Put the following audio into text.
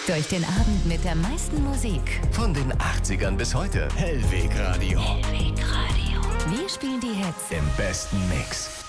Durch den Abend mit der meisten Musik. Von den 80ern bis heute. Hellweg Radio. Hellweg Radio. Wir spielen die Hits Im besten Mix.